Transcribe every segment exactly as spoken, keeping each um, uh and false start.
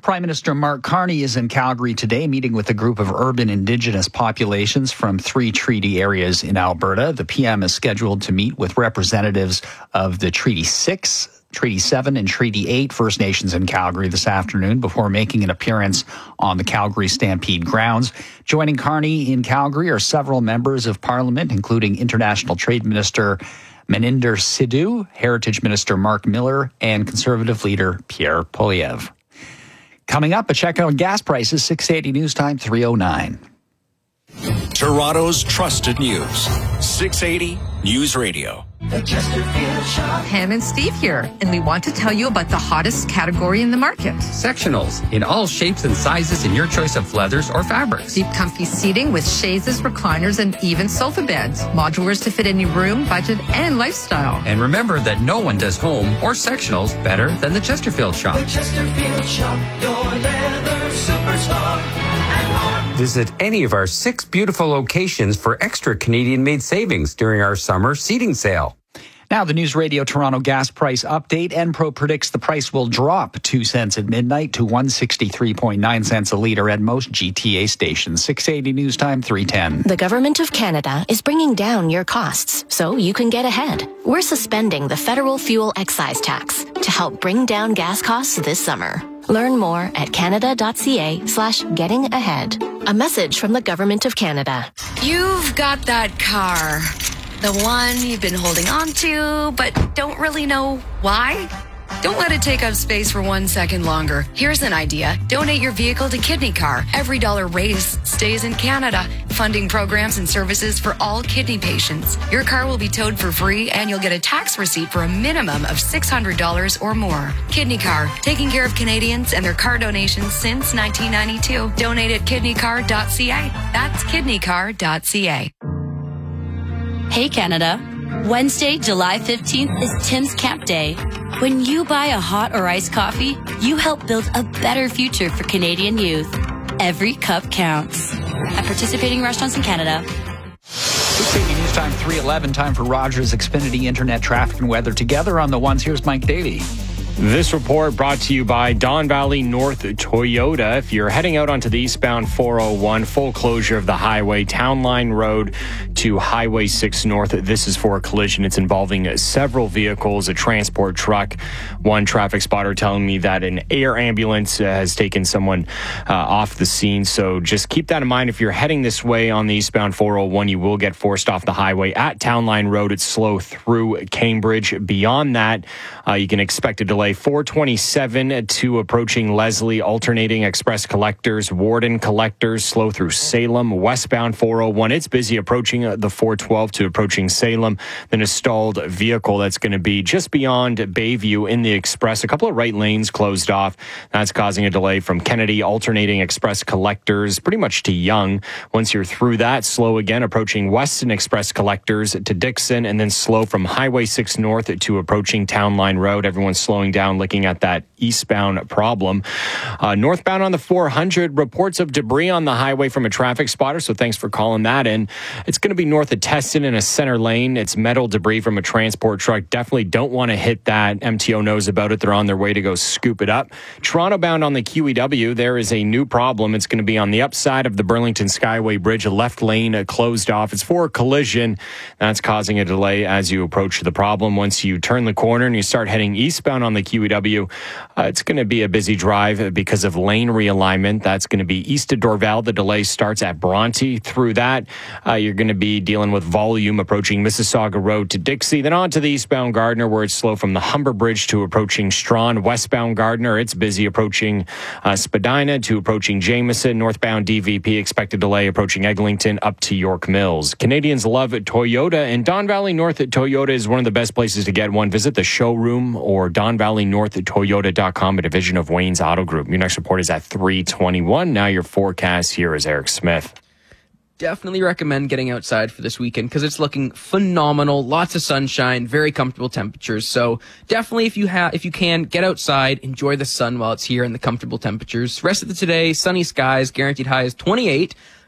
Prime Minister Mark Carney is in Calgary today, meeting with a group of urban Indigenous populations from three treaty areas in Alberta. The P M is scheduled to meet with representatives of the Treaty six, Treaty seven, and Treaty eight First Nations in Calgary this afternoon before making an appearance on the Calgary Stampede grounds. Joining Carney in Calgary are several members of Parliament, including International Trade Minister Meninder Sidhu, Heritage Minister Mark Miller, and Conservative leader Pierre Poilievre. Coming up, a check on gas prices, six eighty News Time, three oh nine. Toronto's trusted news, six eighty News Radio. The Chesterfield Shop. Pam and Steve here, and we want to tell you about the hottest category in the market. Sectionals in all shapes and sizes in your choice of leathers or fabrics. Deep, comfy seating with chaises, recliners, and even sofa beds. Modulars to fit any room, budget, and lifestyle. And remember that no one does home or sectionals better than the Chesterfield Shop. The Chesterfield Shop, your leather superstar. Visit any of our six beautiful locations for extra Canadian-made savings during our summer seating sale. Now, the News Radio Toronto gas price update. Enpro predicts the price will drop two cents at midnight to one sixty-three point nine cents a litre at most G T A stations. six eighty News Time, three ten. The Government of Canada is bringing down your costs so you can get ahead. We're suspending the federal fuel excise tax to help bring down gas costs this summer. Learn more at canada.ca slash getting ahead. A message from the Government of Canada. You've got that car. The one you've been holding on to, but don't really know why? Don't let it take up space for one second longer. Here's an idea. Donate your vehicle to Kidney Car. Every dollar raised stays in Canada, funding programs and services for all kidney patients. Your car will be towed for free, and you'll get a tax receipt for a minimum of six hundred dollars or more. Kidney Car, taking care of Canadians and their car donations since nineteen ninety-two. Donate at kidney car dot c a. That's kidney car dot c a. Hey Canada, Wednesday, July fifteenth is Tim's Camp Day. When you buy a hot or iced coffee, you help build a better future for Canadian youth. Every cup counts. At participating restaurants in Canada. six eighty News Time, three eleven. Time for Rogers Xfinity Internet Traffic and Weather. Together on the ones, here's Mike Daly. This report brought to you by Don Valley North Toyota. If you're heading out onto the eastbound four oh one, full closure of the highway, Town Line Road to Highway six North. This is for a collision. It's involving several vehicles, a transport truck. One traffic spotter telling me that an air ambulance uh, has taken someone uh, off the scene. So just keep that in mind. If you're heading this way on the eastbound four oh one, you will get forced off the highway at Town Line Road. It's slow through Cambridge. Beyond that, uh, you can expect a delay four twenty-seven to approaching Leslie, alternating express collectors, Warden collectors, slow through Salem, westbound four oh one. It's busy approaching the four twelve to approaching Salem. Then a stalled vehicle that's going to be just beyond Bayview in the express. A couple of right lanes closed off. That's causing a delay from Kennedy, alternating express collectors, pretty much to Yonge. Once you're through that, slow again approaching Weston express collectors to Dixon, and then slow from Highway six North to approaching Town Line Road. Everyone's slowing down, looking at that eastbound problem. Uh, northbound on the four hundred, reports of debris on the highway from a traffic spotter, so thanks for calling that in. It's going to be north of Teston in a center lane. It's metal debris from a transport truck. Definitely don't want to hit that. M T O knows about it. They're on their way to go scoop it up. Toronto bound on the Q E W, there is a new problem. It's going to be on the upside of the Burlington Skyway Bridge, a left lane uh, closed off. It's for a collision. That's causing a delay as you approach the problem. Once you turn the corner and you start heading eastbound on the Q E W, uh, it's going to be a busy drive because of lane realignment. That's going to be east of Dorval. The delay starts at Bronte. Through that, uh, you're going to be dealing with volume approaching Mississauga Road to Dixie. Then on to the eastbound Gardner, where it's slow from the Humber Bridge to approaching Strawn. Westbound Gardner, it's busy approaching uh, Spadina to approaching Jameson. Northbound D V P, expected delay approaching Eglinton up to York Mills. Canadians love Toyota, and Don Valley North Toyota is one of the best places to get one. Visit the showroom or Don Valley North Toyota dot com, a division of Wayne's Auto Group. Your next report is at three twenty-one. Now your forecast, here is Eric Smith. Definitely recommend getting outside for this weekend because it's looking phenomenal. Lots of sunshine, very comfortable temperatures. So definitely, if you have, if you can, get outside, enjoy the sun while it's here and the comfortable temperatures. Rest of the today, sunny skies, guaranteed high is twenty-eight.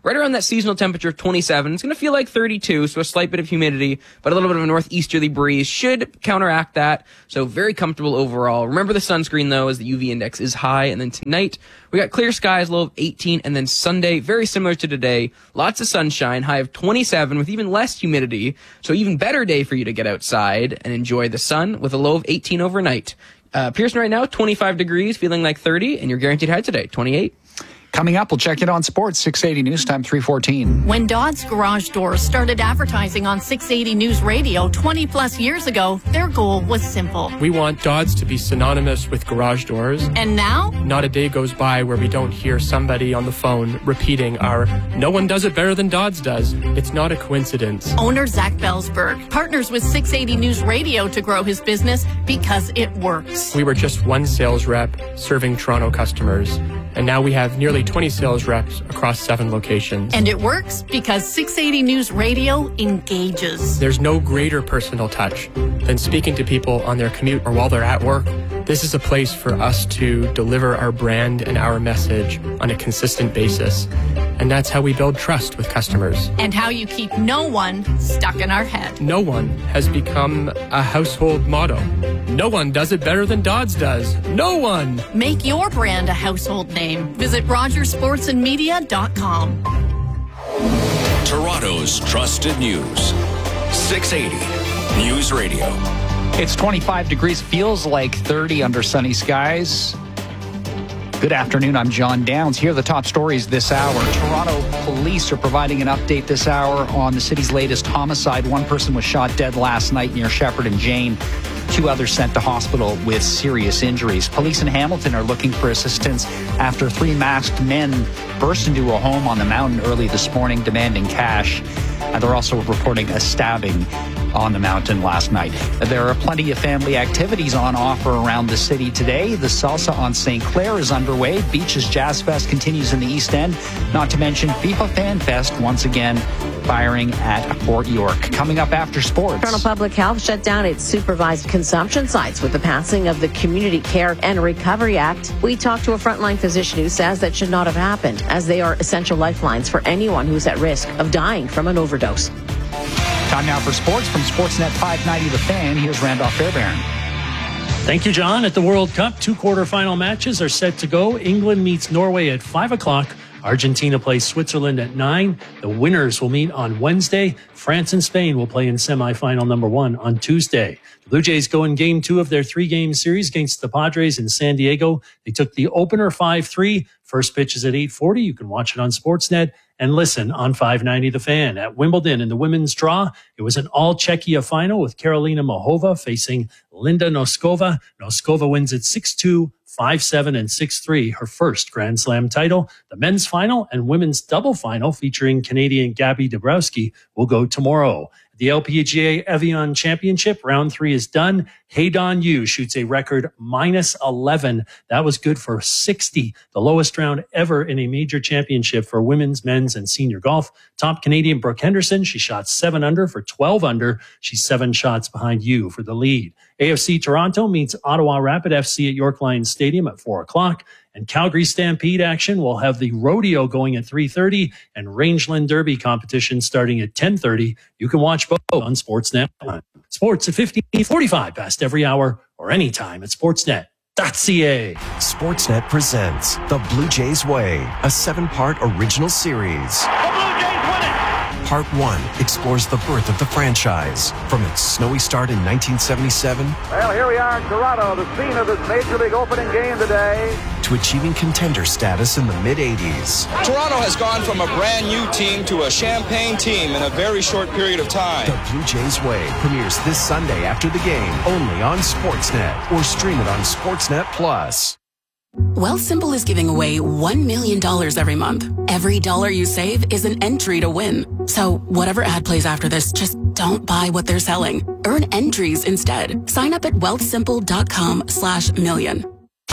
right around that seasonal temperature of twenty-seven. It's going to feel like thirty-two, so a slight bit of humidity, but a little bit of a northeasterly breeze should counteract that. So very comfortable overall. Remember the sunscreen, though, as the U V index is high. And then tonight, we got clear skies, low of eighteen. And then Sunday, very similar to today, lots of sunshine, high of twenty-seven with even less humidity. So even better day for you to get outside and enjoy the sun with a low of eighteen overnight. Uh, Pearson right now, twenty-five degrees, feeling like thirty, and your guaranteed high today, twenty-eight. Coming up, we'll check it on sports, six eighty News Time, three fourteen. When Dodd's Garage Doors started advertising on six eighty News Radio twenty plus years ago, their goal was simple. We want Dodd's to be synonymous with garage doors. And now? Not a day goes by where we don't hear somebody on the phone repeating our, no one does it better than Dodd's does. It's not a coincidence. Owner Zach Belsberg partners with six eighty News Radio to grow his business because it works. We were just one sales rep serving Toronto customers. And now we have nearly twenty sales reps across seven locations. And it works because six eighty News Radio engages. There's no greater personal touch than speaking to people on their commute or while they're at work. This is a place for us to deliver our brand and our message on a consistent basis. And that's how we build trust with customers. And how you keep no one stuck in our head. No one has become a household motto. No one does it better than Dodd's does. No one! Make your brand a household name. Visit rogers sports and media dot com. Toronto's trusted news. six eighty News Radio. It's twenty-five degrees, feels like thirty under sunny skies. Good afternoon, I'm John Downs. Here are the top stories this hour. Toronto police are providing an update this hour on the city's latest homicide. One person was shot dead last night near Shepherd and Jane. Two others sent to hospital with serious injuries. Police in Hamilton are looking for assistance after three masked men burst into a home on the mountain early this morning demanding cash. And they're also reporting a stabbing on the mountain last night. There are plenty of family activities on offer around the city today. The Salsa on Saint Clair is underway. Beaches Jazz Fest continues in the East End. Not to mention FIFA Fan Fest once again firing at Fort York. Coming up after sports. Toronto Public Health shut down its supervised consumption sites with the passing of the Community Care and Recovery Act. We talked to a frontline physician who says that should not have happened, as they are essential lifelines for anyone who's at risk of dying from an overdose. Time now for sports from Sportsnet five ninety The Fan. Here's Randolph Fairbairn. Thank you, John. At the World Cup, two quarterfinal matches are set to go. England meets Norway at five o'clock. Argentina plays Switzerland at nine. The winners will meet on Wednesday. France and Spain will play in semifinal number one on Tuesday. The Blue Jays go in game two of their three-game series against the Padres in San Diego. They took the opener five three. First pitch is at eight forty. You can watch it on Sportsnet and listen on five ninety The Fan. At Wimbledon in the women's draw, it was an all-Czechia final with Karolina Muchova facing Linda Noskova. Noskova wins at six two, five seven, and six three, her first Grand Slam title. The men's final and women's double final featuring Canadian Gabby Dabrowski will go tomorrow. The L P G A Evian Championship, round three is done. Haydon Yu shoots a record minus eleven. That was good for sixty, the lowest round ever in a major championship for women's, men's, and senior golf. Top Canadian Brooke Henderson, she shot seven under for twelve under. She's seven shots behind Yu for the lead. A F C Toronto meets Ottawa Rapid F C at York Lions Stadium at four o'clock. And Calgary Stampede action will have the rodeo going at three thirty and Rangeland Derby competition starting at ten thirty. You can watch both on Sportsnet. Sports at fifteen forty-five past every hour or anytime at sportsnet dot c a. Sportsnet presents The Blue Jays Way, a seven-part original series. The Blue Jays win it! Part one explores the birth of the franchise, from its snowy start in nineteen seventy-seven. Well, here we are in Toronto, the scene of this Major League opening game today. To achieving contender status in the mid-eighties. Toronto has gone from a brand new team to a champagne team in a very short period of time. The Blue Jays Way premieres this Sunday after the game, only on Sportsnet, or stream it on Sportsnet Plus. Wealthsimple is giving away one million dollars every month. Every dollar you save is an entry to win. So whatever ad plays after this, just don't buy what they're selling. Earn entries instead. Sign up at wealthsimple.com slash million.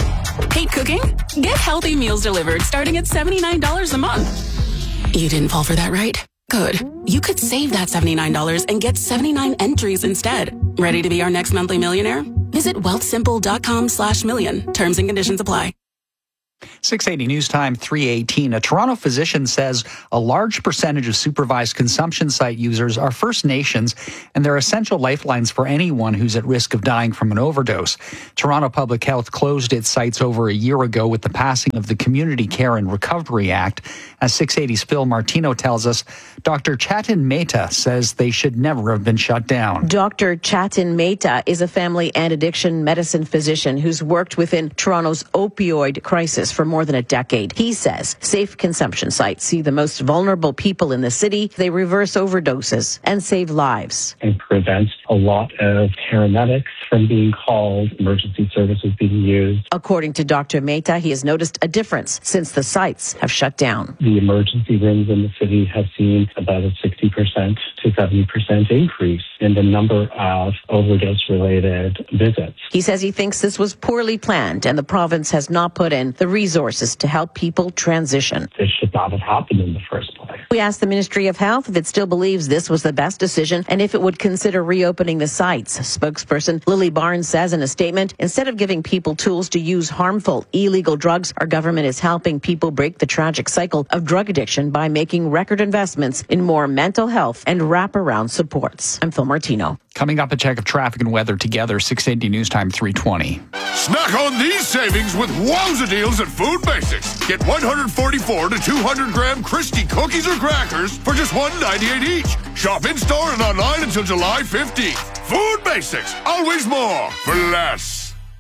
Hate cooking? Get healthy meals delivered starting at seventy-nine dollars a month. You didn't fall for that, right? Good. You could save that seventy-nine dollars and get seventy-nine entries instead. Ready to be our next monthly millionaire? Visit wealthsimple.com slash million. Terms and conditions apply. six eighty News Time, three eighteen. A Toronto physician says a large percentage of supervised consumption site users are First Nations, and they're essential lifelines for anyone who's at risk of dying from an overdose. Toronto Public Health closed its sites over a year ago with the passing of the Community Care and Recovery Act. As six eighty's Phil Martino tells us, Doctor Chatin Mehta says they should never have been shut down. Doctor Chatin Mehta is a family and addiction medicine physician who's worked within Toronto's opioid crisis for more than a decade. He says safe consumption sites see the most vulnerable people in the city. They reverse overdoses and save lives. And prevent a lot of paramedics from being called, emergency services being used. According to Doctor Mehta, he has noticed a difference since the sites have shut down. The emergency rooms in the city have seen about a sixty percent to seventy percent increase in the number of overdose-related visits. He says he thinks this was poorly planned and the province has not put in the resources to help people transition. This should not have happened in the first place. We asked the Ministry of Health if it still believes this was the best decision and if it would consider reopening the sites. Spokesperson Lily Barnes says in a statement, instead of giving people tools to use harmful, illegal drugs, our government is helping people break the tragic cycle of drug addiction by making record investments in more mental health and wraparound supports. I'm Phil Martino. Coming up, a check of traffic and weather together, six eighty News Time, three twenty. Snack on these savings with wowza deals at Food Basics. Get one forty-four to two hundred gram Christie cookies or crackers for just one ninety-eight each. Shop in-store and online until July fifteenth. Food Basics, always more for less.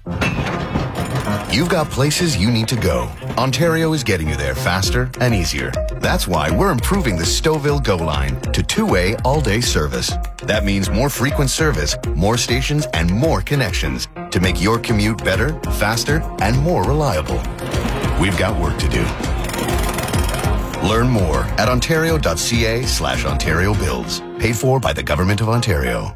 You've got places you need to go. Ontario is getting you there faster and easier. That's why we're improving the Stouffville Go line to two-way all-day service. That means more frequent service, more stations, and more connections to make your commute better, faster, and more reliable. We've got work to do. Learn more at ontario.ca slash Ontario Builds. Paid for by the Government of Ontario.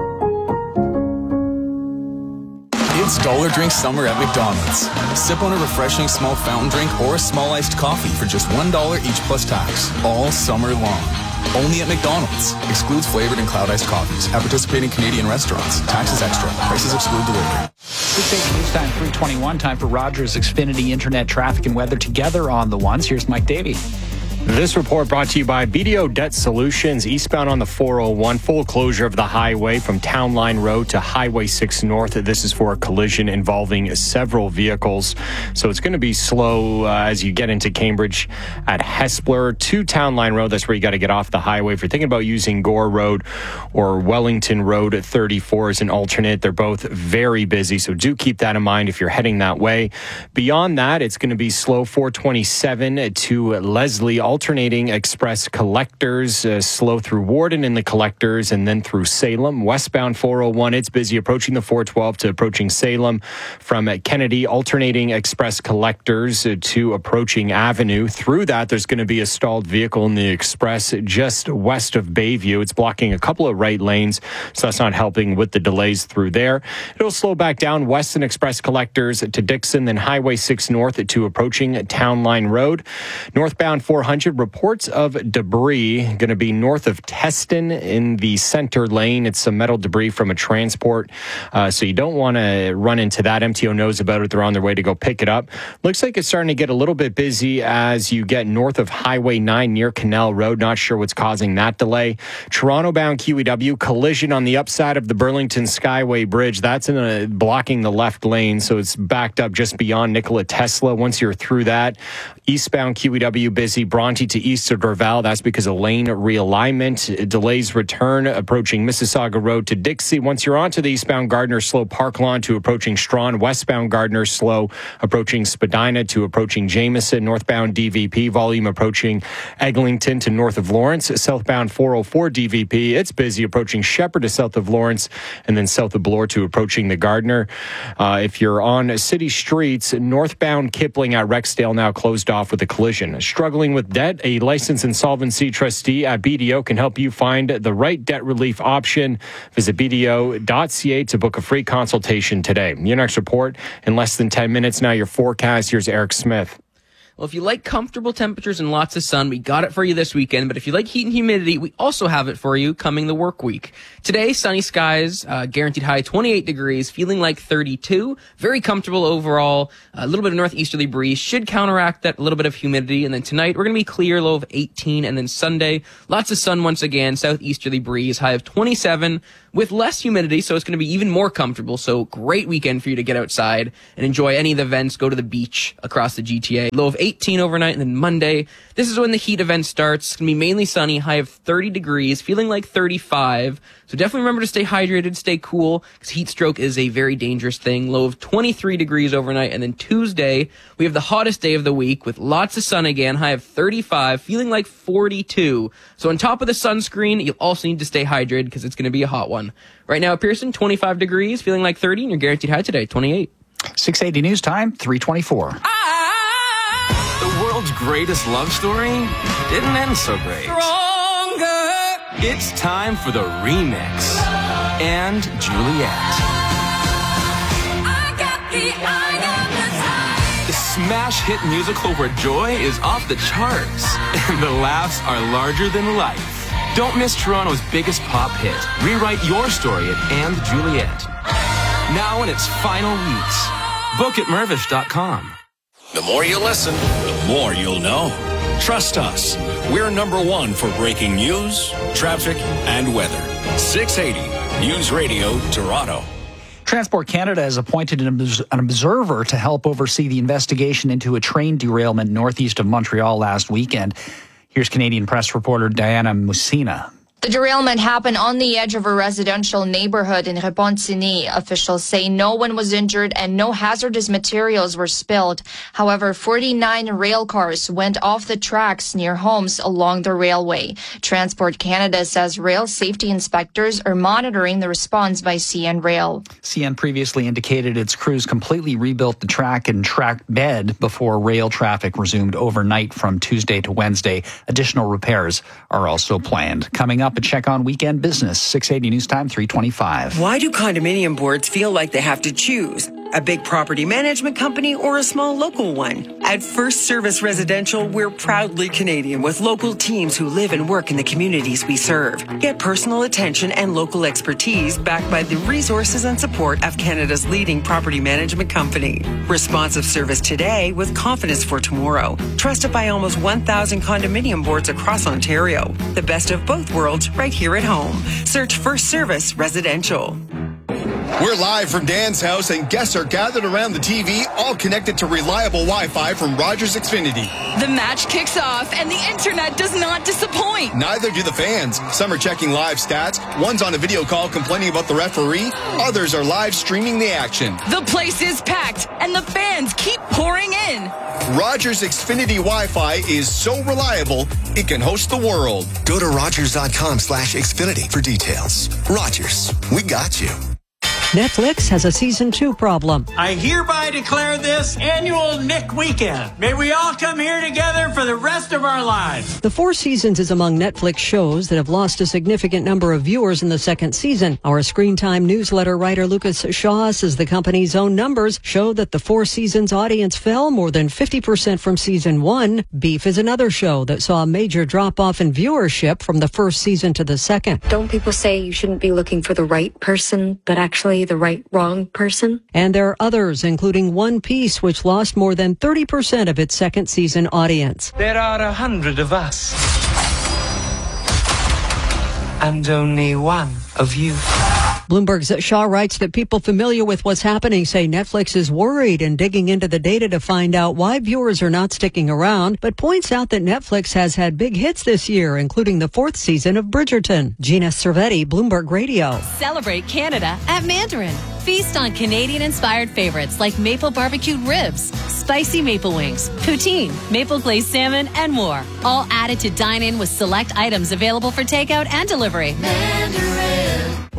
It's Dollar Drink Summer at McDonald's. Sip on a refreshing small fountain drink or a small iced coffee for just one dollar each plus tax, all summer long. Only at McDonald's. Excludes flavored and cloud iced coffees. At participating Canadian restaurants. Taxes extra. Prices exclude delivery. six eighty News Time, three twenty-one. Time for Rogers Xfinity Internet traffic and weather together on the ones. Here's Mike Davey. This report brought to you by B D O Debt Solutions. Eastbound on the four oh one, full closure of the highway from Town Line Road to Highway six North. This is for a collision involving several vehicles. So it's going to be slow uh, as you get into Cambridge at Hespeler to Town Line Road. That's where you got to get off the highway. If you're thinking about using Gore Road or Wellington Road at thirty-four as an alternate, they're both very busy. So do keep that in mind if you're heading that way. Beyond that, it's going to be slow four twenty-seven to Leslie, alternating express collectors, uh, slow through Warden in the collectors and then through Salem. Westbound four oh one, it's busy approaching the four twelve to approaching Salem. From Kennedy, alternating express collectors uh, to approaching Avenue. Through that, there's going to be a stalled vehicle in the express just west of Bayview. It's blocking a couple of right lanes, so that's not helping with the delays through there. It'll slow back down Weston Express collectors to Dixon, then Highway six North to approaching Town Line Road. Northbound four hundred, reports of debris going to be north of Teston in the center lane. It's some metal debris from a transport, uh, so you don't want to run into that. M T O knows about it. They're on their way to go pick it up. Looks like it's starting to get a little bit busy as you get north of Highway nine near Canal Road. Not sure what's causing that delay. Toronto-bound Q E W, collision on the upside of the Burlington Skyway Bridge. That's in a, blocking the left lane, so it's backed up just beyond Nikola Tesla. Once you're through that, eastbound Q E W busy. Bronte to east of Dorval. That's because of lane realignment. Delays return approaching Mississauga Road to Dixie. Once you're onto the eastbound Gardner slow Park Lawn to approaching Strawn. Westbound Gardner slow approaching Spadina to approaching Jameson. Northbound D V P volume approaching Eglinton to north of Lawrence. Southbound four oh four D V P. It's busy approaching Shepherd to south of Lawrence and then south of Bloor to approaching the Gardner. Uh, if you're on city streets, northbound Kipling at Rexdale now closed off with a collision. Struggling with debt, a licensed insolvency trustee at B D O can help you find the right debt relief option. Visit B D O dot C A to book a free consultation today. Your next report in less than ten minutes. Now your forecast. Here's Eric Smith. Well, if you like comfortable temperatures and lots of sun, we got it for you this weekend. But if you like heat and humidity, we also have it for you coming the work week. Today, sunny skies, uh, guaranteed high twenty-eight degrees, feeling like thirty-two. Very comfortable overall. A little bit of northeasterly breeze should counteract that little bit of humidity. And then tonight, we're going to be clear, low of eighteen. And then Sunday, lots of sun once again, southeasterly breeze, high of twenty-seven with less humidity. So it's going to be even more comfortable. So great weekend for you to get outside and enjoy any of the events. Go to the beach across the G T A. Low of eighteen overnight. And then Monday, this is when the heat event starts. It's going to be mainly sunny, high of thirty degrees, feeling like thirty-five. So definitely remember to stay hydrated, stay cool, because heat stroke is a very dangerous thing. Low of twenty-three degrees overnight. And then Tuesday, we have the hottest day of the week with lots of sun again, high of thirty-five, feeling like forty-two. So on top of the sunscreen, you'll also need to stay hydrated because it's going to be a hot one. Right now at Pearson, twenty-five degrees, feeling like thirty, and your guaranteed high today, twenty-eight. six eighty news time, three twenty-four. The world's greatest love story didn't end so great. Stronger. It's time for the remix. And Juliet. I got the eye on the time. The smash hit musical where joy is off the charts and the laughs are larger than life. Don't miss Toronto's biggest pop hit. Rewrite your story at And Juliet. Now in its final weeks. Book at Mervish dot com. The more you listen, the more you'll know. Trust us. We're number one for breaking news, traffic, and weather. six eighty News Radio, Toronto. Transport Canada has appointed an observer to help oversee the investigation into a train derailment northeast of Montreal last weekend. Here's Canadian press reporter Diana Musina. The derailment happened on the edge of a residential neighborhood in Repentigny. Officials say no one was injured and no hazardous materials were spilled. However, forty-nine rail cars went off the tracks near homes along the railway. Transport Canada says rail safety inspectors are monitoring the response by C N Rail. C N previously indicated its crews completely rebuilt the track and track bed before rail traffic resumed overnight from Tuesday to Wednesday. Additional repairs are also planned. Coming up, a check on weekend business. six eighty News Time, three twenty-five. Why do condominium boards feel like they have to choose? A big property management company or a small local one? At First Service Residential, we're proudly Canadian with local teams who live and work in the communities we serve. Get personal attention and local expertise backed by the resources and support of Canada's leading property management company. Responsive service today with confidence for tomorrow. Trusted by almost one thousand condominium boards across Ontario. The best of both worlds right here at home. Search First Service Residential. We're live from Dan's house, and guests are gathered around the T V, all connected to reliable Wi-Fi from Rogers Xfinity. The match kicks off, and the internet does not disappoint. Neither do the fans. Some are checking live stats. One's on a video call complaining about the referee. Others are live streaming the action. The place is packed, and the fans keep pouring in. Rogers Xfinity Wi-Fi is so reliable, it can host the world. Go to Rogers.com slash Xfinity for details. Rogers, we got you. Netflix has a season two problem. I hereby declare this annual Nick Weekend. May we all come here together for the rest of our lives. The Four Seasons is among Netflix shows that have lost a significant number of viewers in the second season. Our Screen Time newsletter writer Lucas Shaw says the company's own numbers show that the Four Seasons audience fell more than fifty percent from season one. Beef is another show that saw a major drop-off in viewership from the first season to the second. Don't people say you shouldn't be looking for the right person, but actually the right wrong person? And there are others, including One Piece, which lost more than thirty percent of its second season audience. There are a hundred of us, and only one of you. Bloomberg's Shaw writes that people familiar with what's happening say Netflix is worried and digging into the data to find out why viewers are not sticking around, but points out that Netflix has had big hits this year, including the fourth season of Bridgerton. Gina Cervetti, Bloomberg Radio. Celebrate Canada at Mandarin. Feast on Canadian-inspired favorites like maple barbecued ribs, spicy maple wings, poutine, maple glazed salmon, and more. All added to dine in with select items available for takeout and delivery. Mandarin.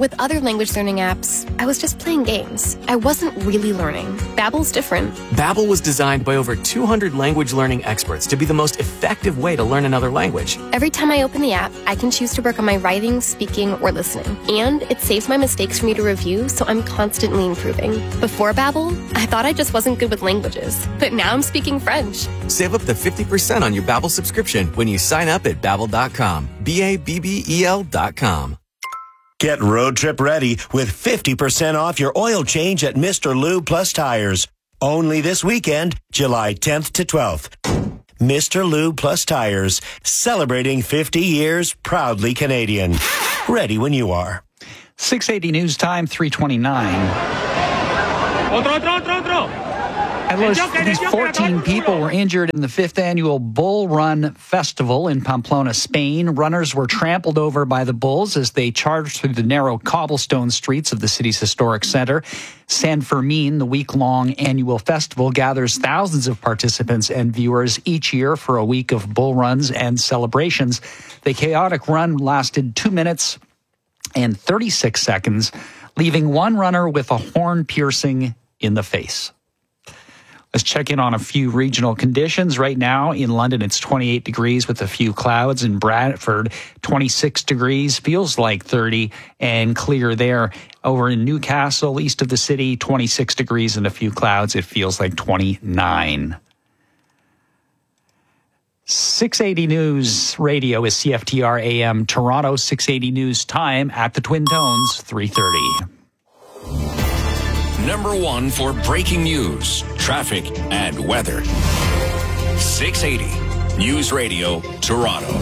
With other language learning apps, I was just playing games. I wasn't really learning. Babbel's different. Babbel was designed by over two hundred language learning experts to be the most effective way to learn another language. Every time I open the app, I can choose to work on my writing, speaking, or listening. And it saves my mistakes for me to review, so I'm constantly improving. Before Babbel, I thought I just wasn't good with languages. But now I'm speaking French. Save up to fifty percent on your Babbel subscription when you sign up at babbel dot com. B A B B E L dot com. Get road trip ready with fifty percent off your oil change at Mister Lube Plus Tires. Only this weekend, July tenth to twelfth. Mister Lube Plus Tires, celebrating fifty years, proudly Canadian. Ready when you are. six eighty News Time, three twenty-nine. Otro, otro, otro, otro. At least fourteen people were injured in the fifth annual Bull Run Festival in Pamplona, Spain. Runners were trampled over by the bulls as they charged through the narrow cobblestone streets of the city's historic center. San Fermin, the week-long annual festival, gathers thousands of participants and viewers each year for a week of bull runs and celebrations. The chaotic run lasted two minutes and thirty-six seconds, leaving one runner with a horn piercing in the face. Let's check in on a few regional conditions. Right now in London, it's twenty-eight degrees with a few clouds. In Bradford, twenty-six degrees, feels like thirty, and clear there. Over in Newcastle, east of the city, twenty-six degrees and a few clouds. It feels like twenty-nine. six eighty News Radio is C F T R A M Toronto. six eighty News Time at the Twin Tones, three thirty. Number one for breaking news, traffic, and weather. six eighty News Radio, Toronto.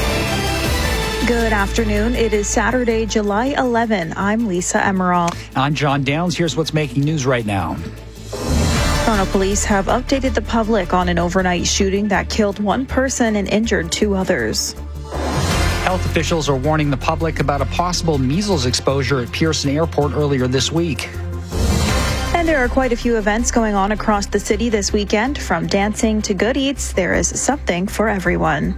Good afternoon. It is Saturday, July eleventh. I'm Lisa Emerald. I'm John Downs. Here's what's making news right now. Toronto police have updated the public on an overnight shooting that killed one person and injured two others. Health officials are warning the public about a possible measles exposure at Pearson Airport earlier this week. And there are quite a few events going on across the city this weekend. From dancing to good eats, there is something for everyone.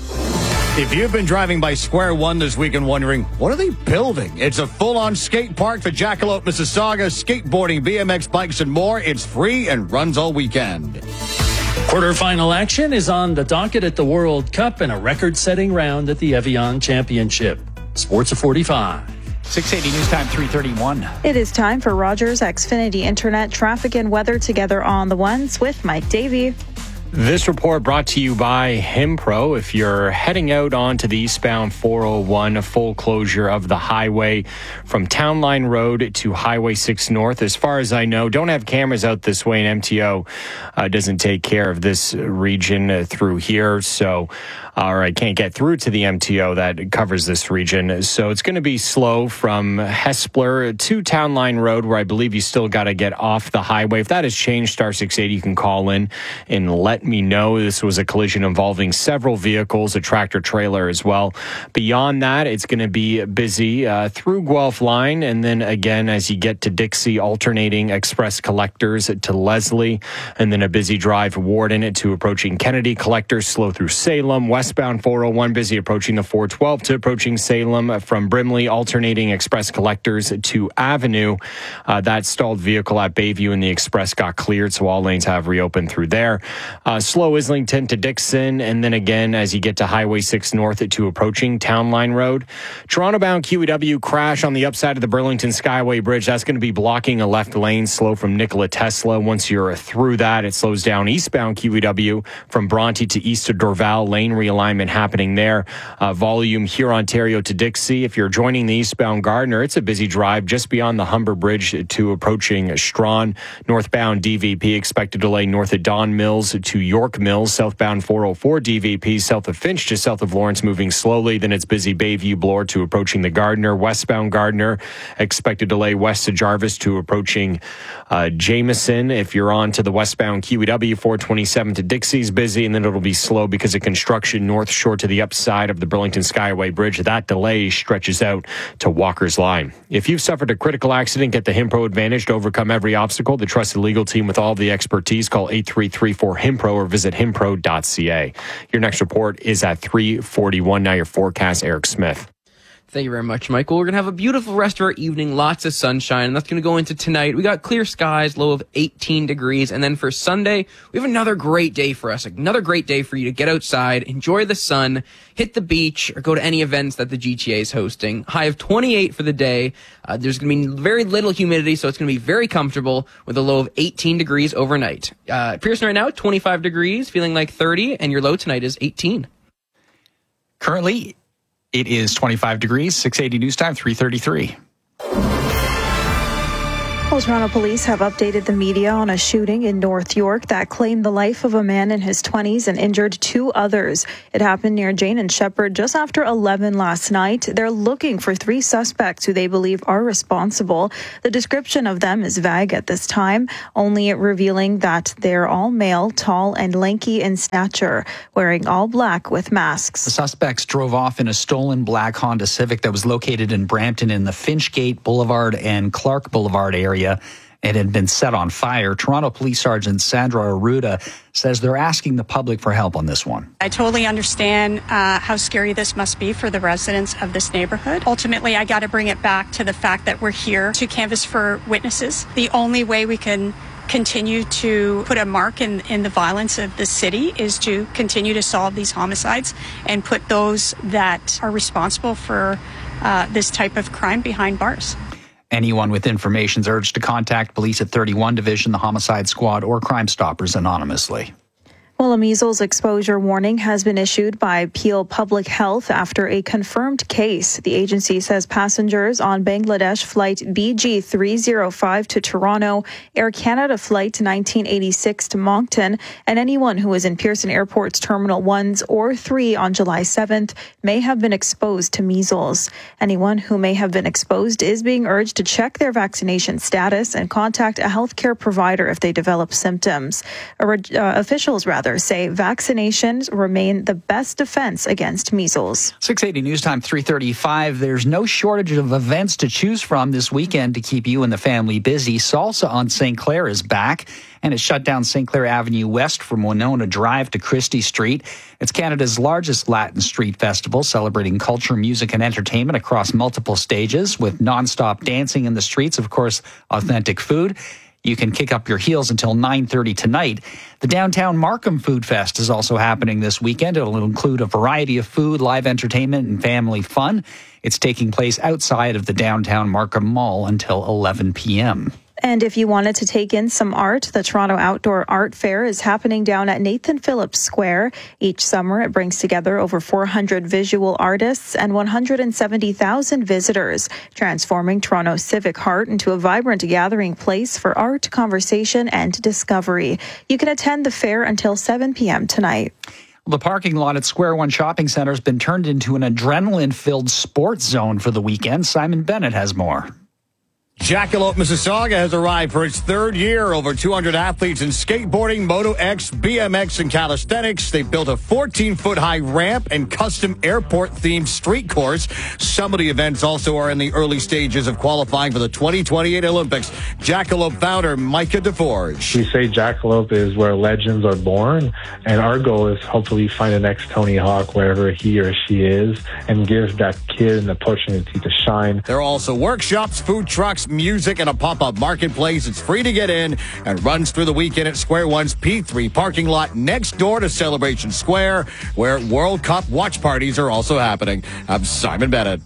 If you've been driving by Square One this week and wondering, what are they building? It's a full-on skate park for Jackalope, Mississauga, skateboarding, B M X bikes, and more. It's free and runs all weekend. Quarterfinal action is on the docket at the World Cup and a record-setting round at the Evian Championship. Sports of forty-five. six eighty News Time, three thirty-one. It is time for Rogers Xfinity Internet traffic and weather together on the ones with Mike Davey. This report brought to you by Himpro. If you're heading out onto the eastbound four oh one, a full closure of the highway from Town Line Road to Highway six North. As far as I know, don't have cameras out this way, and M T O uh, doesn't take care of this region uh, through here. So, uh, or I can't get through to the M T O that covers this region. So it's going to be slow from Hespeler to Town Line Road, where I believe you still got to get off the highway. If that has changed, star six eighty, you can call in and let me know. This was a collision involving several vehicles, a tractor trailer as well. Beyond that, it's going to be busy uh, through Guelph Line, and then again as you get to Dixie, alternating express collectors to Leslie, and then a busy drive Warden to approaching Kennedy, collectors slow through Salem, westbound four oh one busy approaching the four twelve to approaching Salem, from Brimley, alternating express collectors to Avenue. Uh, that stalled vehicle at Bayview and the express got cleared, so all lanes have reopened through there. Uh, slow Islington to Dixon, and then again as you get to Highway six North to approaching Town Line Road. Toronto-bound Q E W crash on the upside of the Burlington Skyway Bridge. That's going to be blocking a left lane, slow from Nikola Tesla. Once you're through that, it slows down eastbound Q E W from Bronte to east of Dorval. Lane realignment happening there. Uh, volume here, Ontario to Dixie. If you're joining the eastbound Gardner, it's a busy drive just beyond the Humber Bridge to approaching Strawn. Northbound D V P expected delay north of Don Mills to York Mills. Southbound four oh four D V P south of Finch to south of Lawrence moving slowly. Then it's busy Bayview Bloor to approaching the Gardner. Westbound Gardner expected delay west to Jarvis to approaching uh, Jameson. If you're on to the westbound Q E W, four twenty-seven to Dixie's busy, and then it'll be slow because of construction north shore to the upside of the Burlington Skyway Bridge. That delay stretches out to Walker's Line. If you've suffered a critical accident, get the Himpro Advantage to overcome every obstacle. The trusted legal team with all the expertise. Call eight three three four Himpro or visit himpro dot c a. Your next report is at three forty-one. Now your forecast, Eric Smith. Thank you very much, Michael. We're going to have a beautiful rest of our evening, lots of sunshine, and that's going to go into tonight. We got clear skies, low of eighteen degrees, and then for Sunday, we have another great day for us, another great day for you to get outside, enjoy the sun, hit the beach, or go to any events that the G T A is hosting. High of twenty-eight for the day. Uh, there's going to be very little humidity, so it's going to be very comfortable with a low of eighteen degrees overnight. Uh, Pearson right now, twenty-five degrees, feeling like thirty, and your low tonight is eighteen. Currently, it is twenty-five degrees, six eighty news time, three thirty-three. Well, Toronto police have updated the media on a shooting in North York that claimed the life of a man in his twenties and injured two others. It happened near Jane and Shepherd just after eleven last night. They're looking for three suspects who they believe are responsible. The description of them is vague at this time, only revealing that they're all male, tall and lanky in stature, wearing all black with masks. The suspects drove off in a stolen black Honda Civic that was located in Brampton in the Finchgate Boulevard and Clark Boulevard area. It had been set on fire. Toronto Police Sergeant Sandra Arruda says they're asking the public for help on this one. I totally understand uh, how scary this must be for the residents of this neighborhood. Ultimately, I got to bring it back to the fact that we're here to canvass for witnesses. The only way we can continue to put a mark in, in the violence of the city is to continue to solve these homicides and put those that are responsible for uh, this type of crime behind bars. Anyone with information is urged to contact police at thirty-one Division, the Homicide Squad, or Crime Stoppers anonymously. Well, a measles exposure warning has been issued by Peel Public Health after a confirmed case. The agency says passengers on Bangladesh flight B G three oh five to Toronto, Air Canada flight nineteen eighty-six to Moncton, and anyone who was in Pearson Airport's Terminal ones or three on July seventh may have been exposed to measles. Anyone who may have been exposed is being urged to check their vaccination status and contact a healthcare provider if they develop symptoms. Uh, officials, rather, say vaccinations remain the best defense against measles. six eighty news time, three thirty-five. There's no shortage of events to choose from this weekend to keep you and the family busy. Salsa on Saint Clair is back, and it shut down Saint Clair Avenue West from Winona Drive to Christie Street. It's Canada's largest Latin street festival, celebrating culture, music, and entertainment across multiple stages with nonstop dancing in the streets, of course, authentic food. You can kick up your heels until nine thirty tonight. The Downtown Markham Food Fest is also happening this weekend. It'll include a variety of food, live entertainment, and family fun. It's taking place outside of the Downtown Markham Mall until eleven p.m. And if you wanted to take in some art, the Toronto Outdoor Art Fair is happening down at Nathan Phillips Square. Each summer, it brings together over four hundred visual artists and one hundred seventy thousand visitors, transforming Toronto's civic heart into a vibrant gathering place for art, conversation, and discovery. You can attend the fair until seven p.m. tonight. The parking lot at Square One Shopping Centre has been turned into an adrenaline-filled sports zone for the weekend. Simon Bennett has more. Jackalope, Mississauga has arrived for its third year. Over two hundred athletes in skateboarding, Moto X, B M X, and calisthenics. They built a fourteen-foot high ramp and custom airport-themed street course. Some of the events also are in the early stages of qualifying for the twenty twenty-eight Olympics. Jackalope founder Micah DeForge. We say Jackalope is where legends are born, and our goal is hopefully find the next Tony Hawk wherever he or she is and give that kid an opportunity to shine. There are also workshops, food trucks, music, and a pop-up marketplace. It's free to get in and runs through the weekend at Square One's P three parking lot next door to Celebration Square, where World Cup watch parties are also happening. I'm Simon Bennett.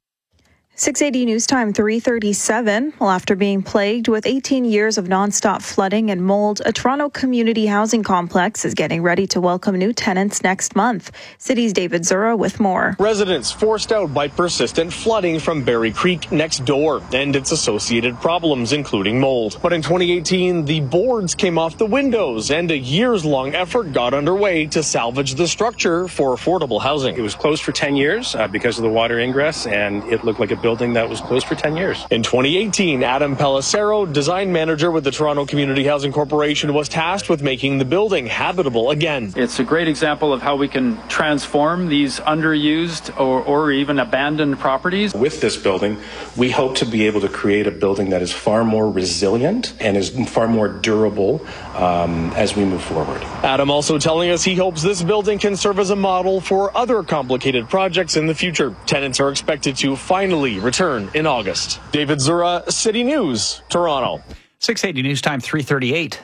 six eighty News Time, three thirty-seven. Well, after being plagued with eighteen years of nonstop flooding and mold, a Toronto community housing complex is getting ready to welcome new tenants next month. City's David Zura with more. Residents forced out by persistent flooding from Berry Creek next door and its associated problems, including mold. But in twenty eighteen, the boards came off the windows and a years-long effort got underway to salvage the structure for affordable housing. It was closed for ten years uh, because of the water ingress, and it looked like a building that was closed for ten years. In twenty eighteen, Adam Pellicero, design manager with the Toronto Community Housing Corporation, was tasked with making the building habitable again. It's a great example of how we can transform these underused or, or even abandoned properties. With this building, we hope to be able to create a building that is far more resilient and is far more durable um, as we move forward. Adam also telling us he hopes this building can serve as a model for other complicated projects in the future. Tenants are expected to finally return in August. David Zura, City News, Toronto. six eighty News Time, three thirty-eight.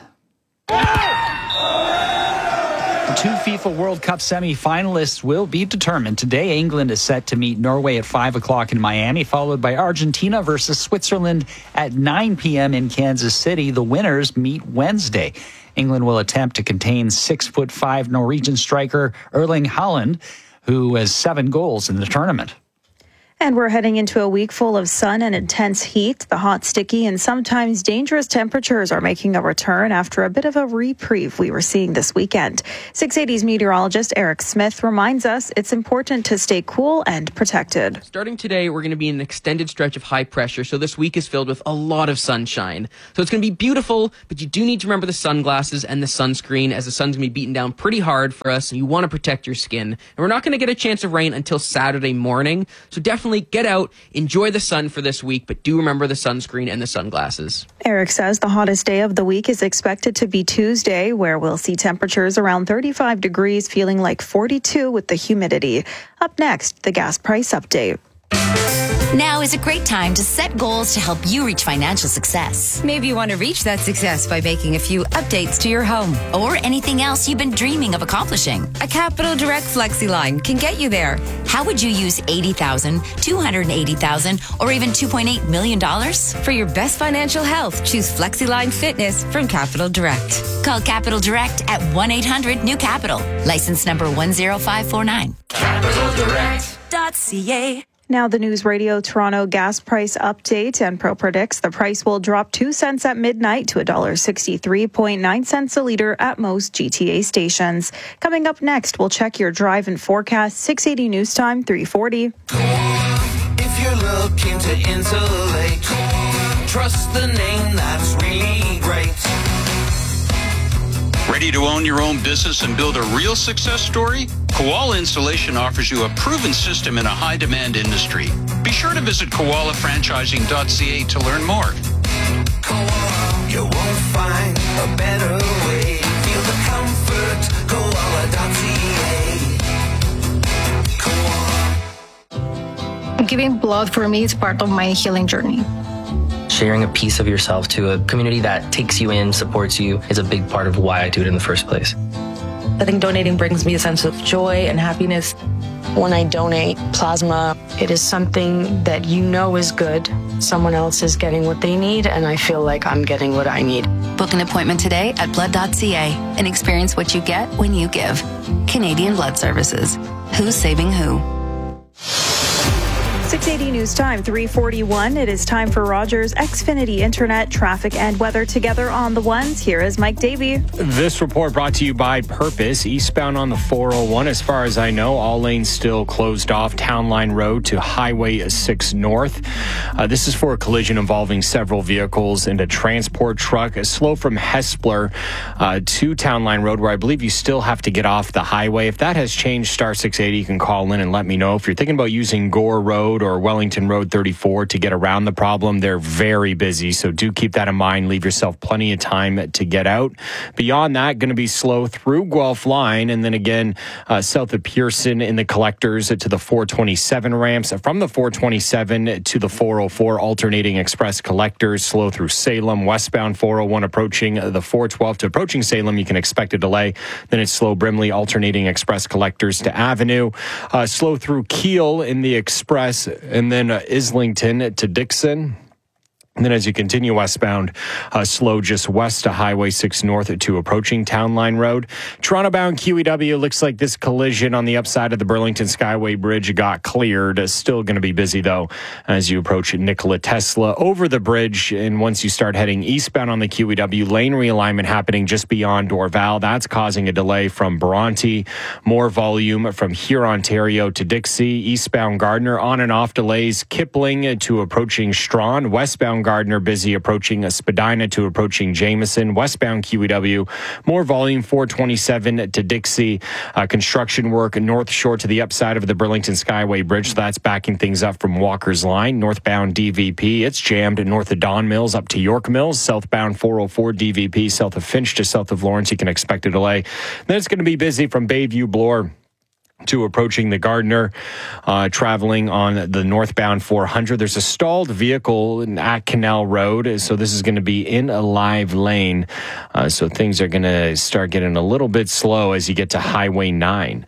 The two FIFA World Cup semi-finalists will be determined. Today, England is set to meet Norway at five o'clock in Miami, followed by Argentina versus Switzerland at nine p.m. in Kansas City. The winners meet Wednesday. England will attempt to contain six foot five Norwegian striker Erling Haaland, who has seven goals in the tournament. And we're heading into a week full of sun and intense heat. The hot, sticky, and sometimes dangerous temperatures are making a return after a bit of a reprieve we were seeing this weekend. six eighty's meteorologist Eric Smith reminds us it's important to stay cool and protected. Starting today, we're going to be in an extended stretch of high pressure, so this week is filled with a lot of sunshine. So it's going to be beautiful, but you do need to remember the sunglasses and the sunscreen, as the sun's going to be beating down pretty hard for us, and you want to protect your skin. And we're not going to get a chance of rain until Saturday morning, so definitely get out, enjoy the sun for this week, but do remember the sunscreen and the sunglasses. Eric says the hottest day of the week is expected to be Tuesday, where we'll see temperatures around thirty-five degrees, feeling like forty-two with the humidity. Up next, the gas price update. Now is a great time to set goals to help you reach financial success. Maybe you want to reach that success by making a few updates to your home. Or anything else you've been dreaming of accomplishing. A Capital Direct FlexiLine can get you there. How would you use eighty thousand dollars, two hundred eighty thousand dollars, or even two point eight million dollars? For your best financial health, choose FlexiLine Fitness from Capital Direct. Call Capital Direct at one eight hundred new capital. License number one zero five four nine. Capital Direct dot C A. Now the News Radio Toronto gas price update. Enpro predicts the price will drop two cents at midnight to one dollar sixty-three point nine cents a litre at most G T A stations. Coming up next, we'll check your drive and forecast. six eighty News Time, three forty. If you're looking to insulate, trust the name that's really great. Ready to own your own business and build a real success story? Koala Installation offers you a proven system in a high-demand industry. Be sure to visit koala franchising dot c a to learn more. Koala, you won't find a better way. Feel the comfort, koala dot c a. Giving blood for me is part of my healing journey. Sharing a piece of yourself to a community that takes you in, supports you, is a big part of why I do it in the first place. I think donating brings me a sense of joy and happiness. When I donate plasma, it is something that you know is good. Someone else is getting what they need, and I feel like I'm getting what I need. Book an appointment today at blood dot c a and experience what you get when you give. Canadian Blood Services. Who's saving who? six eighty News Time, three forty-one. It is time for Rogers Xfinity Internet, traffic and weather together on the ones. Here is Mike Davey. This report brought to you by Purpose. Eastbound on the four oh one, as far as I know, all lanes still closed off. Town Line Road to Highway six North. Uh, this is for a collision involving several vehicles and a transport truck. Slow from Hespeler uh, to Town Line Road, where I believe you still have to get off the highway. If that has changed, star six eighty, you can call in and let me know. If you're thinking about using Gore Road or Wellington Road thirty-four to get around the problem, they're very busy, so do keep that in mind. Leave yourself plenty of time to get out. Beyond that, going to be slow through Guelph Line, and then again uh, south of Pearson in the collectors to the four twenty-seven ramps. From the four twenty-seven to the four oh four alternating express collectors, slow through Salem. Westbound four oh one approaching the four twelve to approaching Salem, you can expect a delay. Then it's slow Brimley alternating express collectors to Avenue. Uh, slow through Kiel in the express, and then uh, Islington to Dixon. And then as you continue westbound, uh, slow just west to Highway six North to approaching Town Line Road. Toronto-bound Q E W, looks like this collision on the upside of the Burlington Skyway Bridge got cleared. It's still going to be busy, though, as you approach Nikola Tesla over the bridge. And once you start heading eastbound on the Q E W, lane realignment happening just beyond Dorval. That's causing a delay from Bronte. More volume from here, Ontario to Dixie. Eastbound Gardner, on and off delays. Kipling to approaching Strawn. Westbound Gardner busy approaching Spadina to approaching Jameson. Westbound Q E W, more volume four twenty-seven to Dixie. Uh, construction work North Shore to the upside of the Burlington Skyway Bridge. So that's backing things up from Walker's Line. Northbound D V P, it's jammed north of Don Mills up to York Mills. Southbound four oh four D V P, south of Finch to south of Lawrence. You can expect a delay. Then it's going to be busy from Bayview Bloor to approaching the Gardner, uh, traveling on the northbound four hundred. There's a stalled vehicle at Canal Road, so this is going to be in a live lane. Uh, so things are going to start getting a little bit slow as you get to Highway nine.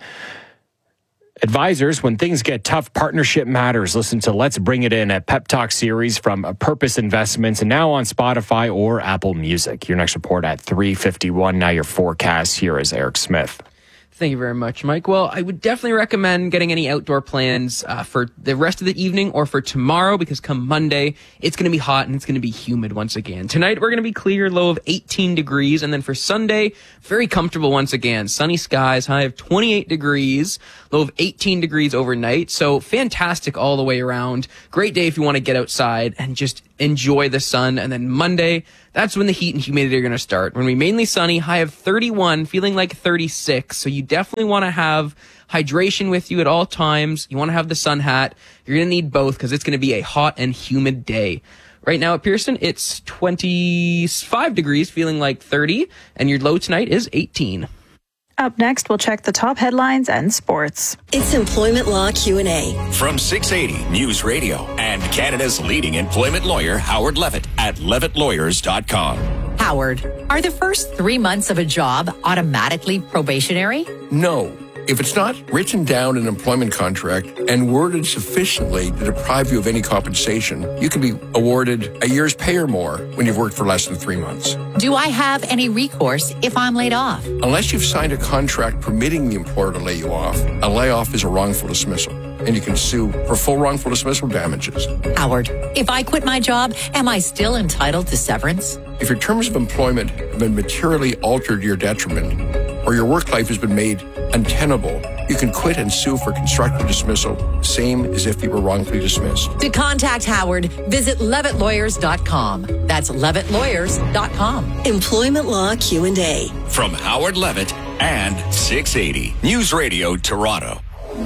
Advisors, when things get tough, partnership matters. Listen to Let's Bring It In, a pep talk series from Purpose Investments, and now on Spotify or Apple Music. Your next report at three fifty-one. Now your forecast. Here is Eric Smith. Thank you very much, Mike. Well, I would definitely recommend getting any outdoor plans uh, for the rest of the evening or for tomorrow, because come Monday, it's going to be hot and it's going to be humid once again. Tonight, we're going to be clear, low of eighteen degrees. And then for Sunday, very comfortable once again. Sunny skies, high of twenty-eight degrees, low of eighteen degrees overnight. So fantastic all the way around. Great day if you want to get outside and just enjoy the sun. And then Monday, that's when the heat and humidity are going to start. We're going to be mainly sunny, high of thirty-one, feeling like thirty-six. So you definitely want to have hydration with you at all times. You want to have the sun hat. You're going to need both because it's going to be a hot and humid day. Right now at Pearson, it's twenty-five degrees, feeling like thirty, and your low tonight is eighteen. Up next, we'll check the top headlines and sports. It's Employment Law Q and A. From six eighty News Radio and Canada's leading employment lawyer, Howard Levitt, at levitt lawyers dot com. Howard, are the first three months of a job automatically probationary? No. If it's not written down in an employment contract and worded sufficiently to deprive you of any compensation, you can be awarded a year's pay or more when you've worked for less than three months. Do I have any recourse if I'm laid off? Unless you've signed a contract permitting the employer to lay you off, a layoff is a wrongful dismissal, and you can sue for full wrongful dismissal damages. Howard, if I quit my job, am I still entitled to severance? If your terms of employment have been materially altered to your detriment, or your work life has been made untenable, you can quit and sue for constructive dismissal, same as if you were wrongfully dismissed. To contact Howard, visit levitt lawyers dot com. That's levitt lawyers dot com. Employment Law Q and A. From Howard Levitt and six eighty News Radio Toronto.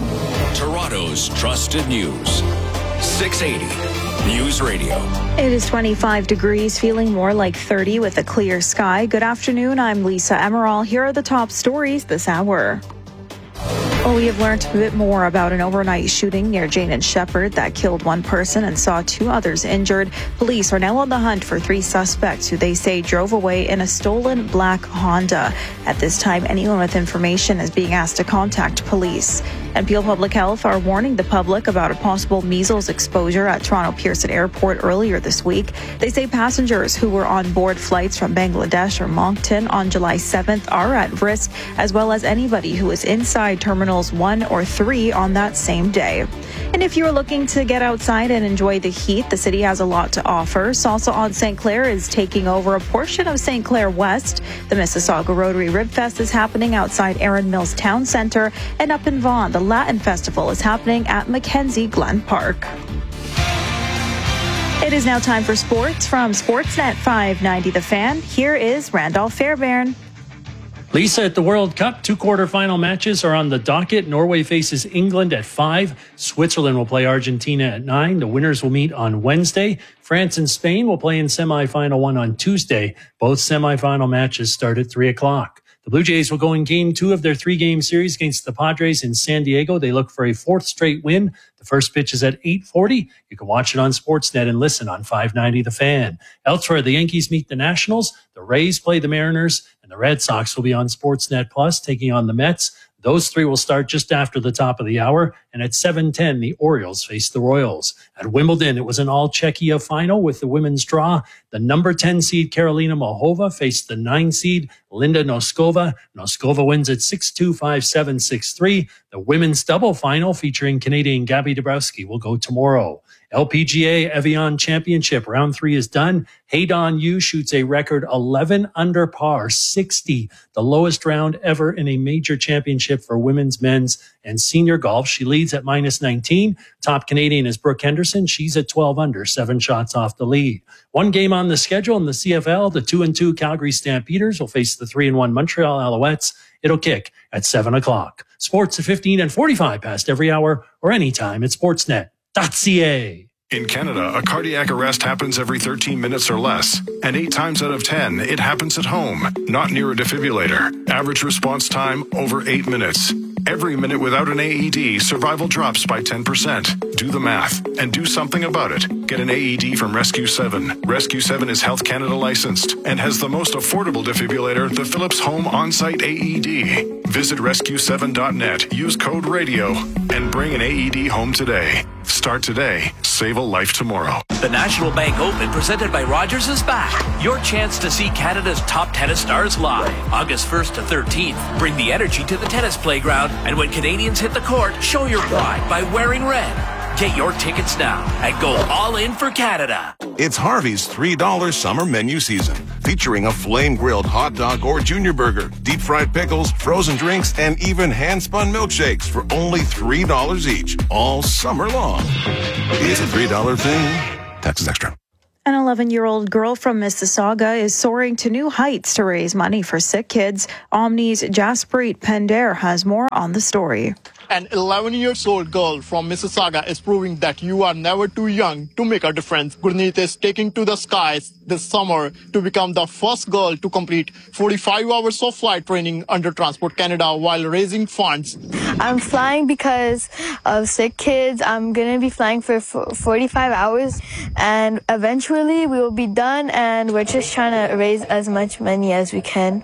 Toronto's trusted news. six eighty News Radio. It is twenty-five degrees, feeling more like thirty with a clear sky. Good afternoon. I'm Lisa Emerald. Here are the top stories this hour. Well, we have learned a bit more about an overnight shooting near Jane and Shepherd that killed one person and saw two others injured. Police are now on the hunt for three suspects who they say drove away in a stolen black Honda. At this time, anyone with information is being asked to contact police. And Peel Public Health are warning the public about a possible measles exposure at Toronto Pearson Airport earlier this week. They say passengers who were on board flights from Bangladesh or Moncton on July seventh are at risk, as well as anybody who is inside Terminals one or three on that same day. And if you're looking to get outside and enjoy the heat, the city has a lot to offer. Salsa on Saint Clair is taking over a portion of Saint Clair West. The Mississauga Rotary Rib Fest is happening outside Erin Mills Town Centre, and up in Vaughan, the Latin Festival is happening at Mackenzie Glen Park. It is now time for sports from Sportsnet five ninety The Fan. Here is Randolph Fairbairn. Lisa, at the World Cup, two quarterfinal matches are on the docket. Norway faces England at five. Switzerland will play Argentina at nine. The winners will meet on Wednesday. France and Spain will play in semifinal one on Tuesday. Both semifinal matches start at three o'clock. The Blue Jays will go in game two of their three-game series against the Padres in San Diego. They look for a fourth straight win. The first pitch is at eight forty. You can watch it on Sportsnet and listen on five ninety The Fan. Elsewhere, the Yankees meet the Nationals. The Rays play the Mariners. And the Red Sox will be on Sportsnet Plus, taking on the Mets. Those three will start just after the top of the hour. And at seven ten, the Orioles face the Royals. At Wimbledon, it was an all-Czechia final with the women's draw. The number ten seed Karolina Muchova faced the nine seed Linda Noskova. Noskova wins at six two, five seven, six three. The women's double final featuring Canadian Gabby Dabrowski will go tomorrow. L P G A Evian Championship round three is done. Haydon Yu shoots a record eleven under par, sixty, the lowest round ever in a major championship for women's, men's, and senior golf. She leads at minus nineteen. Top Canadian is Brooke Henderson. She's at twelve under, seven shots off the lead. One game on the schedule in the C F L. The two and two Calgary Stampeders will face the three and one Montreal Alouettes. It'll kick at seven o'clock. Sports at fifteen and forty-five past every hour or anytime at sportsnet dot c a. In Canada, a cardiac arrest happens every thirteen minutes or less. And eight times out of ten, it happens at home, not near a defibrillator. Average response time, over eight minutes. Every minute without an A E D, survival drops by ten percent. Do the math and do something about it. Get an A E D from Rescue seven. Rescue seven is Health Canada licensed and has the most affordable defibrillator, the Philips Home On-Site A E D. Visit rescue seven dot net, use code RADIO, and bring an A E D home today. Start today. Save a life tomorrow. The National Bank Open, presented by Rogers, is back. Your chance to see Canada's top tennis stars live. August first to thirteenth. Bring the energy to the tennis playground, and when Canadians hit the court, show your pride by wearing red. Get your tickets now and go all in for Canada. It's Harvey's three dollar summer menu season, featuring a flame-grilled hot dog or junior burger, deep-fried pickles, frozen drinks, and even hand-spun milkshakes for only three dollars each, all summer long. It's a three dollar thing. Taxes extra. An eleven-year-old girl from Mississauga is soaring to new heights to raise money for sick kids. Omni's Jaspreet Pender has more on the story. An eleven-year-old girl from Mississauga is proving that you are never too young to make a difference. Gurneet is taking to the skies this summer to become the first girl to complete forty-five hours of flight training under Transport Canada while raising funds. I'm flying because of sick kids. I'm going to be flying for forty-five hours, and eventually we will be done, and we're just trying to raise as much money as we can.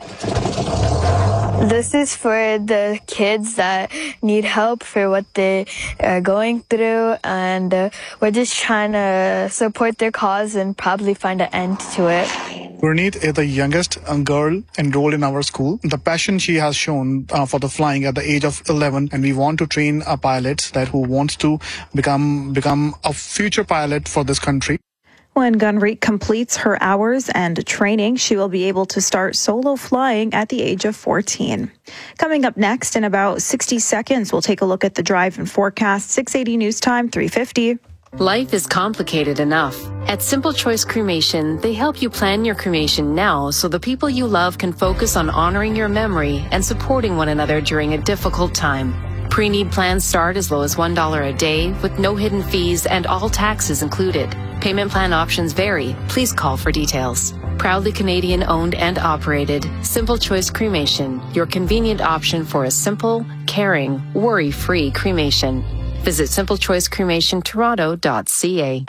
This is for the kids that need help for what they are going through, and uh, we're just trying to support their cause and probably find an end to it. Gurneet is the youngest girl enrolled in our school. The passion she has shown uh, for the flying at the age of eleven, and we want to train a pilot that who wants to become become a future pilot for this country. When Gunreet completes her hours and training, she will be able to start solo flying at the age of fourteen. Coming up next in about sixty seconds, we'll take a look at the drive and forecast. six eighty News Time, three fifty. Life is complicated enough. At Simple Choice Cremation, they help you plan your cremation now so the people you love can focus on honoring your memory and supporting one another during a difficult time. Pre-need plans start as low as one dollar a day with no hidden fees and all taxes included. Payment plan options vary. Please call for details. Proudly Canadian owned and operated, Simple Choice Cremation, your convenient option for a simple, caring, worry-free cremation. Visit simple choice cremation toronto dot c a.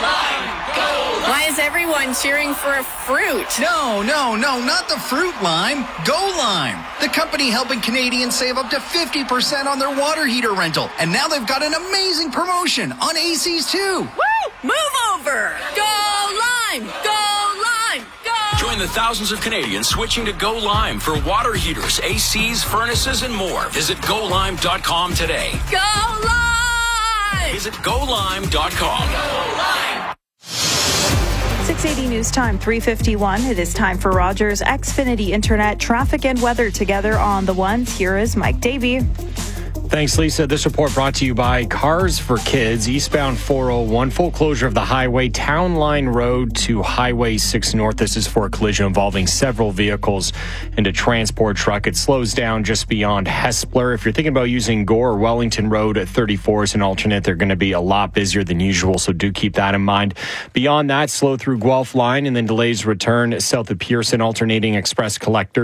Why is everyone cheering for a fruit? No, no, no, not the fruit lime. Go Lime, the company helping Canadians save up to fifty percent on their water heater rental. And now they've got an amazing promotion on A Cs too. Woo! Move over! Go Lime! Go Lime! Go! Join the thousands of Canadians switching to Go Lime for water heaters, A Cs, furnaces, and more. Visit go lime dot com today. Go Lime! Visit go lime dot com. Go Lime! six eighty News Time, three fifty-one. It is time for Rogers Xfinity Internet traffic and weather together on the ones. Here is Mike Davey. Thanks, Lisa. This report brought to you by Cars for Kids. Eastbound four oh one, full closure of the highway, Town Line Road to Highway six North. This is for a collision involving several vehicles and a transport truck. It slows down just beyond Hespeler. If you're thinking about using Gore or Wellington Road at thirty-four as an alternate, they're going to be a lot busier than usual, so do keep that in mind. Beyond that, slow through Guelph Line and then delays return south of Pearson, alternating express collectors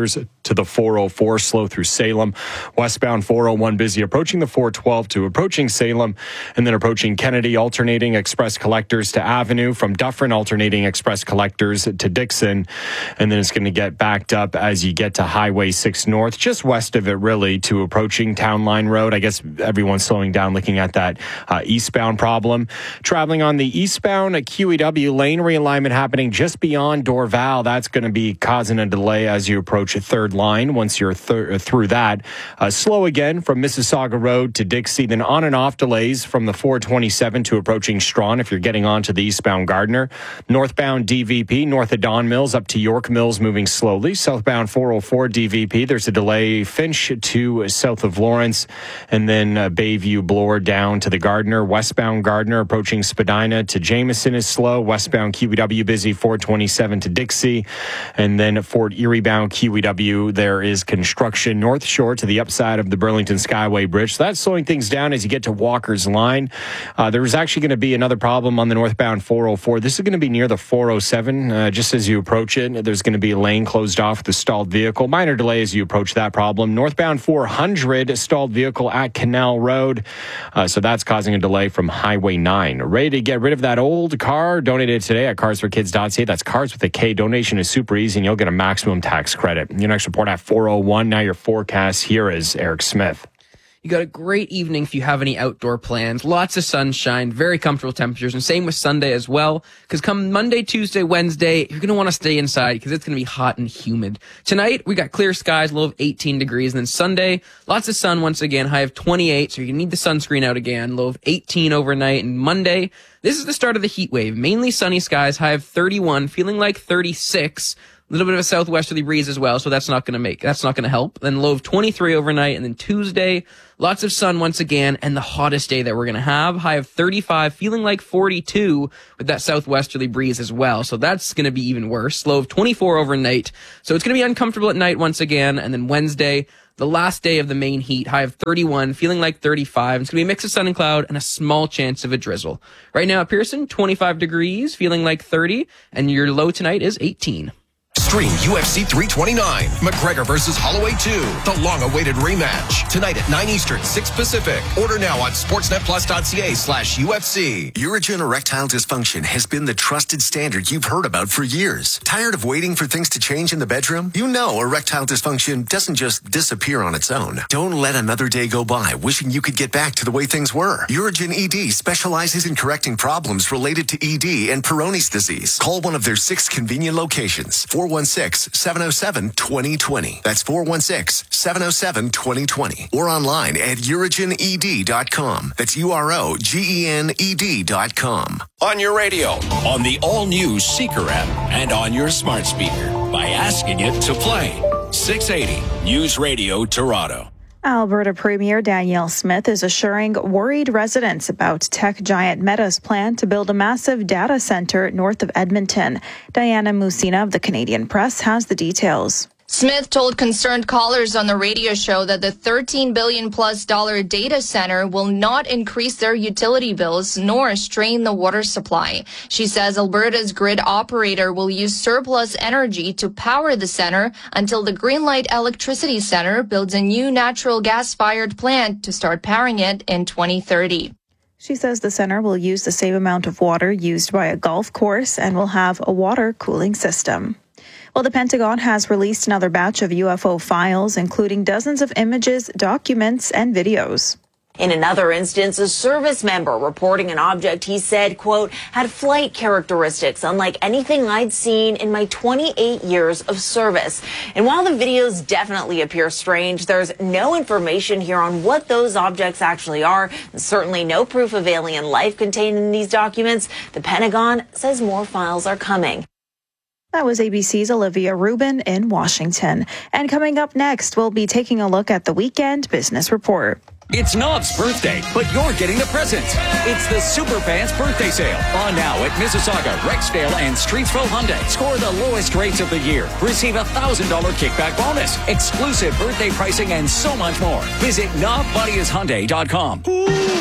to the four oh four, slow through Salem. Westbound four oh one busy approaching the four twelve to approaching Salem, and then approaching Kennedy, alternating express collectors to Avenue, from Dufferin alternating express collectors to Dixon, and then it's going to get backed up as you get to Highway six North, just west of it really, to approaching Town Line Road. I guess everyone's slowing down looking at that uh, eastbound problem. Traveling on the eastbound at Q E W, lane realignment happening just beyond Dorval. That's going to be causing a delay as you approach a third line. Once you're th- through that, uh, slow again from Mississauga Road to Dixie, then on and off delays from the four twenty-seven to approaching Strawn if you're getting onto the eastbound Gardner. Northbound D V P, north of Don Mills up to York Mills, moving slowly. Southbound four oh four D V P, there's a delay Finch to south of Lawrence, and then uh, Bayview Bloor down to the Gardner. Westbound Gardner approaching Spadina to Jameson is slow. Westbound Q E W busy, four twenty-seven to Dixie, and then Fort Erie bound Q E W, there is construction North Shore to the upside of the Burlington Skyway Bridge. So that's slowing things down as you get to Walker's Line. Uh, there's actually going to be another problem on the northbound four oh four. This is going to be near the four oh seven. Uh, just as you approach it, there's going to be a lane closed off with a stalled vehicle. Minor delay as you approach that problem. Northbound four hundred, stalled vehicle at Canal Road. Uh, so that's causing a delay from Highway nine. Ready to get rid of that old car? Donated today at cars for kids dot c a. That's Cars with a K. Donation is super easy, and you'll get a maximum tax credit. Your next report at four oh one. Now your forecast. Here is Eric Smith. You got a great evening if you have any outdoor plans. Lots of sunshine, very comfortable temperatures, and same with Sunday as well. Because come Monday, Tuesday, Wednesday, you're going to want to stay inside because it's going to be hot and humid. Tonight, we got clear skies, low of eighteen degrees. And then Sunday, lots of sun once again, high of twenty-eight. So you need the sunscreen out again, low of eighteen overnight. And Monday, this is the start of the heat wave. Mainly sunny skies, high of thirty-one, feeling like thirty-six. A little bit of a southwesterly breeze as well, so that's not going to make, that's not going to help. Then low of twenty-three overnight, and then Tuesday, lots of sun once again, and the hottest day that we're going to have, high of thirty-five, feeling like forty-two with that southwesterly breeze as well. So that's going to be even worse. Low of twenty-four overnight. So it's going to be uncomfortable at night once again, and then Wednesday, the last day of the main heat, high of thirty-one, feeling like thirty-five. It's going to be a mix of sun and cloud and a small chance of a drizzle. Right now at Pearson, twenty-five degrees, feeling like thirty, and your low tonight is eighteen. Stream U F C three twenty-nine, McGregor versus Holloway two, the long-awaited rematch. Tonight at nine Eastern, six Pacific. Order now on sportsnetplus.ca slash UFC. Urigen erectile dysfunction has been the trusted standard you've heard about for years. Tired of waiting for things to change in the bedroom? You know erectile dysfunction doesn't just disappear on its own. Don't let another day go by wishing you could get back to the way things were. Urigen E D specializes in correcting problems related to E D and Peyronie's disease. Call one of their six convenient locations. four one six, seven oh seven, two oh two oh. That's four one six, seven oh seven, two oh two oh. Or online at urigen e d dot com. That's U R O G E N E D dot com. On your radio, on the all-new Seeker app, and on your smart speaker by asking it to play. six eighty News Radio Toronto. Alberta Premier Danielle Smith is assuring worried residents about tech giant Meta's plan to build a massive data center north of Edmonton. Diana Musina of the Canadian Press has the details. Smith told concerned callers on the radio show that the thirteen billion plus dollar data center will not increase their utility bills nor strain the water supply. She says Alberta's grid operator will use surplus energy to power the center until the Greenlight Electricity Center builds a new natural gas-fired plant to start powering it in twenty thirty. She says the center will use the same amount of water used by a golf course and will have a water cooling system. Well, the Pentagon has released another batch of U F O files, including dozens of images, documents, and videos. In another instance, a service member reporting an object he said, quote, had flight characteristics unlike anything I'd seen in my twenty-eight years of service. And while the videos definitely appear strange, there's no information here on what those objects actually are, and certainly no proof of alien life contained in these documents. The Pentagon says more files are coming. That was A B C's Olivia Rubin in Washington. And coming up next, we'll be taking a look at the Weekend Business Report. It's Knob's birthday, but you're getting a present. It's the Superfans birthday sale. On now at Mississauga, Rexdale, and Streetsville Hyundai. Score the lowest rates of the year. Receive a one thousand dollars kickback bonus. Exclusive birthday pricing and so much more. Visit knob bodies hyundai dot com.